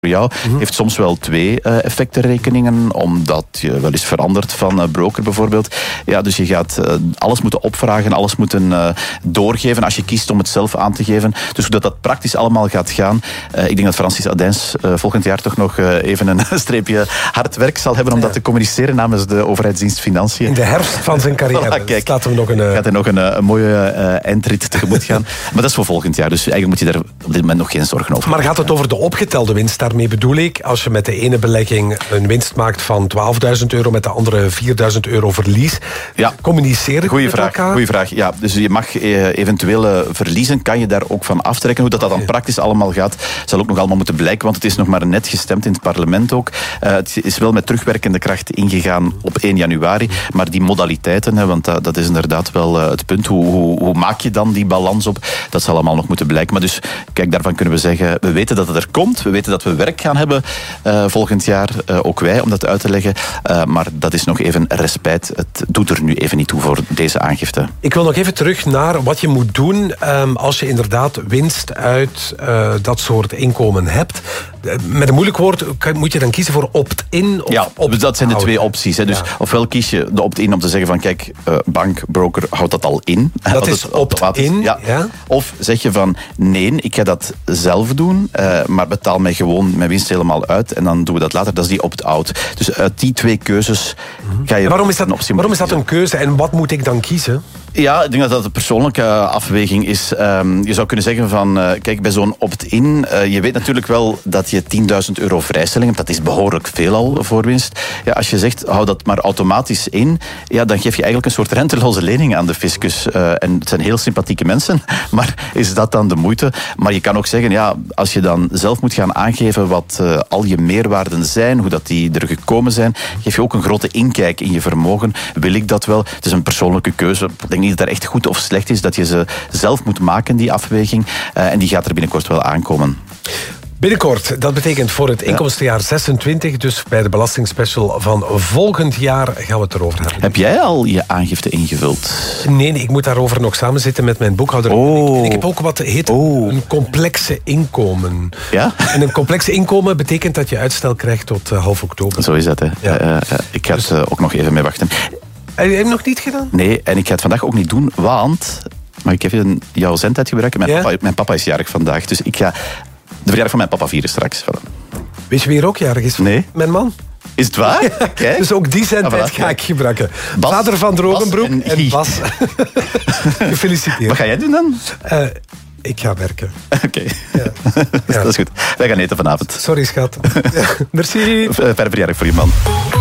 jou heeft soms wel 2 effectenrekeningen, omdat je wel eens verandert van broker bijvoorbeeld. Ja, dus je gaat alles moeten opvragen, alles moeten doorgeven als je kiest om het zelf aan te geven. Dus hoe dat praktisch allemaal gaat gaan. Ik denk dat Francis Adens volgend jaar toch nog even een streepje hard werk zal hebben om dat te communiceren namens de overheidsdienst Financiën. In de herfst van zijn carrière gaat hij nog een mooie eindrit tegemoet gaan. Maar dat is voor volgend jaar, dus eigenlijk moet je daar op dit moment nog geen zorgen over. Maar gaat het over de opgetelde winst? Daarmee bedoel ik, als je met de ene belegging een winst maakt van €12.000, met de andere €4.000 verlies. Ja. Communiceer het met elkaar? Goeie vraag. Ja, dus je mag eventuele verliezen, kan je daar ook van aftrekken. Hoe dat dan praktisch allemaal gaat, zal ook nog allemaal moeten blijken, want het is nog maar net gestemd in het parlement ook. Het is wel met terugwerkende kracht ingegaan op 1 januari, maar die modaliteiten, want dat is inderdaad wel het punt. Hoe maak je dan die balans op? Dat zal allemaal nog moeten blijken. Maar dus, kijk, daarvan kunnen we zeggen, we weten dat het er komt, we weten dat we werk gaan hebben volgend jaar, ook wij, om dat uit te leggen. Maar dat is nog even respijt. Het doet er nu even niet toe voor deze aangifte. Ik wil nog even terug naar wat je moet doen als je inderdaad winst uit dat soort inkomen hebt. Met een moeilijk woord moet je dan kiezen voor opt-in of opt-out. Dat zijn de 2 opties. Hè. Dus ofwel kies je de opt-in om te zeggen van kijk, bank, broker, houdt dat al in. Dat is opt-in. Ja. Ja. Of zeg je van nee, ik ga dat zelf doen, maar betaal mij gewoon mijn winst helemaal uit en dan doen we dat later. Dat is die opt-out. Dus uit die 2 keuzes ga je... Waarom is dat een keuze en wat moet ik dan kiezen? Ja, ik denk dat dat een persoonlijke afweging is. Je zou kunnen zeggen van, kijk, bij zo'n opt-in, je weet natuurlijk wel dat je €10.000 vrijstelling hebt. Dat is behoorlijk veel al voor winst. Ja, als je zegt, hou dat maar automatisch in, ja, dan geef je eigenlijk een soort renteloze lening aan de fiscus. En het zijn heel sympathieke mensen, maar is dat dan de moeite? Maar je kan ook zeggen, ja, als je dan zelf moet gaan aangeven wat al je meerwaarden zijn, hoe dat die er gekomen zijn, geef je ook een grote inkijk in je vermogen. Wil ik dat wel? Het is een persoonlijke keuze. Ik denk niet dat het echt goed of slecht is, dat je ze zelf moet maken, die afweging. En die gaat er binnenkort wel aankomen. Binnenkort, dat betekent voor het inkomstenjaar 26, dus bij de belastingspecial van volgend jaar gaan we het erover hebben. Heb jij al je aangifte ingevuld? Nee, ik moet daarover nog samen zitten met mijn boekhouder. Oh. Ik heb ook wat heet een complexe inkomen. Ja? En een complexe inkomen betekent dat je uitstel krijgt tot half oktober. Zo is dat, hè. Ja. Ik ga het ook nog even mee wachten. Heb je hem nog niet gedaan? Nee, en ik ga het vandaag ook niet doen, want... Mag ik even jouw zendtijd gebruiken? Mijn papa is jarig vandaag, dus ik ga de verjaardag van mijn papa vieren straks. Weet je wie er ook jarig is? Nee. Mijn man. Is het waar? Kijk. Dus ook die zendtijd ga ik gebruiken. Bas, Vader van Drogenbroek en Bas. Gefeliciteerd. Wat ga jij doen dan? Ik ga werken. Oké. Ja. Dat is goed. Wij gaan eten vanavond. Sorry, schat. Merci. Fijne verjaardag voor je man.